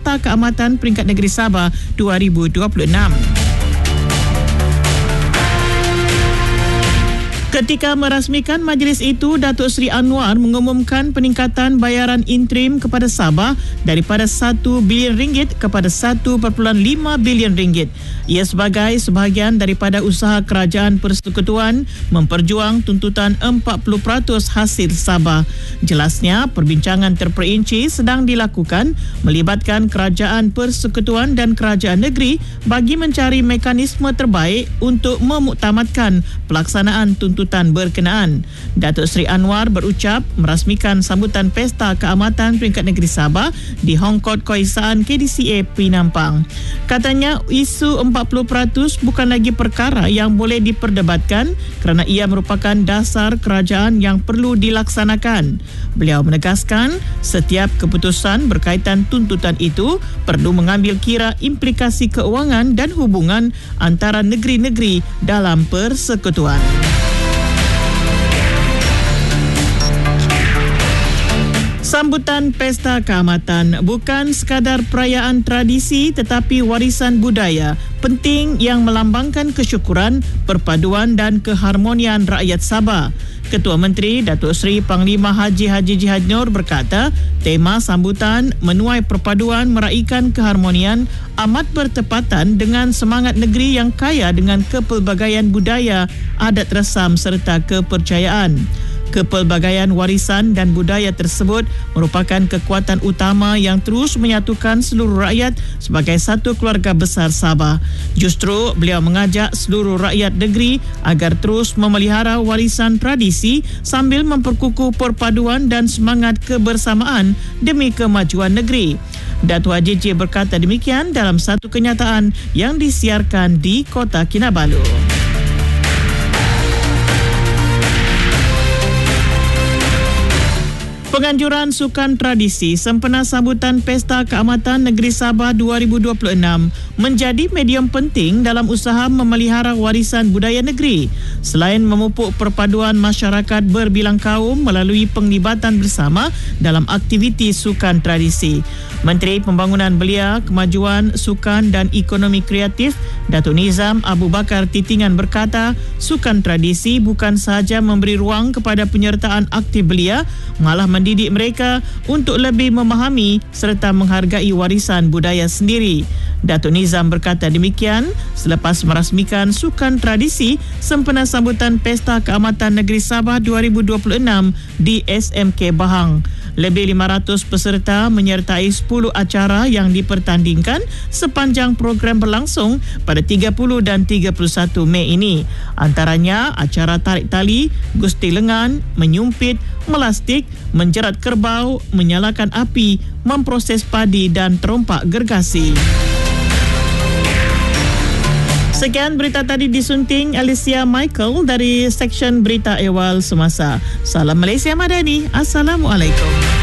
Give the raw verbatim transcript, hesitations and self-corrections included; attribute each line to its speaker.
Speaker 1: Pesta Keamatan Peringkat Negeri Sabah dua ribu dua puluh enam. Ketika merasmikan majlis itu, Datuk Seri Anwar mengumumkan peningkatan bayaran interim kepada Sabah daripada satu bilion ringgit kepada satu perpuluhan lima bilion ringgit. Ia sebagai sebahagian daripada usaha kerajaan persekutuan memperjuang tuntutan empat puluh peratus hasil Sabah. Jelasnya, perbincangan terperinci sedang dilakukan melibatkan kerajaan persekutuan dan kerajaan negeri bagi mencari mekanisme terbaik untuk memuktamadkan pelaksanaan tuntutan berkenaan. Datuk Seri Anwar berucap merasmikan sambutan Pesta Keamatan Peringkat Negeri Sabah di Hong Kong Keisaan K D C A Penampang. Katanya isu empat puluh peratus bukan lagi perkara yang boleh diperdebatkan kerana ia merupakan dasar kerajaan yang perlu dilaksanakan. Beliau menegaskan setiap keputusan berkaitan tuntutan itu perlu mengambil kira implikasi keuangan dan hubungan antara negeri-negeri dalam persekutuan. Sambutan Pesta Keamatan bukan sekadar perayaan tradisi tetapi warisan budaya penting yang melambangkan kesyukuran, perpaduan dan keharmonian rakyat Sabah. Ketua Menteri Datuk Seri Panglima Haji Haji Jihad Nur berkata, tema sambutan menuai perpaduan meraikan keharmonian amat bertepatan dengan semangat negeri yang kaya dengan kepelbagaian budaya, adat resam serta kepercayaan. Kepelbagaian warisan dan budaya tersebut merupakan kekuatan utama yang terus menyatukan seluruh rakyat sebagai satu keluarga besar Sabah. Justru beliau mengajak seluruh rakyat negeri agar terus memelihara warisan tradisi sambil memperkukuh perpaduan dan semangat kebersamaan demi kemajuan negeri. Datuk Haji J berkata demikian dalam satu kenyataan yang disiarkan di Kota Kinabalu. Penganjuran Sukan Tradisi sempena sambutan Pesta Keamatan Negeri Sabah dua ribu dua puluh enam menjadi medium penting dalam usaha memelihara warisan budaya negeri. Selain memupuk perpaduan masyarakat berbilang kaum melalui penglibatan bersama dalam aktiviti sukan tradisi. Menteri Pembangunan Belia, Kemajuan Sukan dan Ekonomi Kreatif Datuk Nizam Abu Bakar Titingan berkata, sukan tradisi bukan sahaja memberi ruang kepada penyertaan aktif belia, malah mendidik mereka untuk lebih memahami serta menghargai warisan budaya sendiri. Datuk Nizam berkata demikian selepas merasmikan sukan tradisi sempena sambutan Pesta Keamatan Negeri Sabah dua ribu dua puluh enam di S M K Bahang. Lebih lima ratus peserta menyertai sepuluh acara yang dipertandingkan sepanjang program berlangsung pada tiga puluh dan tiga puluh satu Mei ini. Antaranya acara tarik tali, gusti lengan, menyumpit, melastik, menjerat kerbau, menyalakan api, memproses padi dan terompak gergasi. Sekian berita tadi disunting Alicia Michael dari Seksyen Berita Ehwal Semasa. Salam Malaysia Madani. Assalamualaikum.